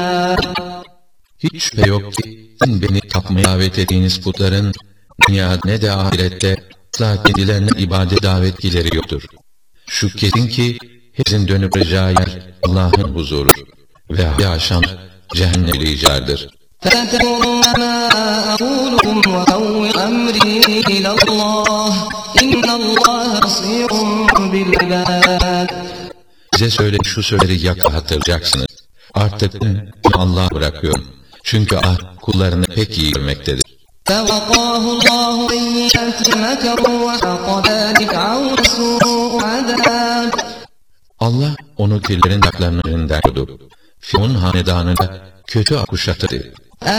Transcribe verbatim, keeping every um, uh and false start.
Hiç şüphe yok ki sizin beni tapmaya davet ettiğiniz putların dünyada ne de ahirette asla kendilerine ibadet davetçileri yoktur. Şu kesin ki hepsinin dönüp varacağı yer Allah'ın huzuru ve haşam cehennem icardır. فَاتَّقُوا مَا أَقُولُكُمْ وَفَوِّضْ أَمْرِي إِلَى اللّٰهِ إِنَّ اللّٰهَ بَصِيرٌ بِالْعِبَادِ. Size söyle şu sözleri yakın hatırlayacaksınız. Artık ben Allah'a bırakıyorum. Çünkü Allah kullarını pek iyi görmektedir. فَوَقَاهُ اللّٰهُ سَيِّئَاتِ مَكَرُوا وَحَقَّ بِآلِ فِرْعَوْنَ سُوءُ عَذَابٍ. Allah onu kirlerin daklarının önünden korudu. Firavun hanedanını kötü kuşatırdı.